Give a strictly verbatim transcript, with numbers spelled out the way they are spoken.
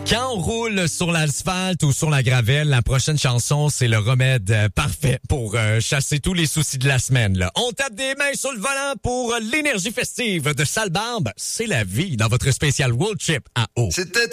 Quand on roule sur l'asphalte ou sur la gravelle, la prochaine chanson, c'est le remède euh, parfait pour euh, chasser tous les soucis de la semaine. Là. On tape des mains sur le volant pour euh, l'énergie festive de Sale Barbe. C'est la vie dans votre spécial Road Trip à eau. C'était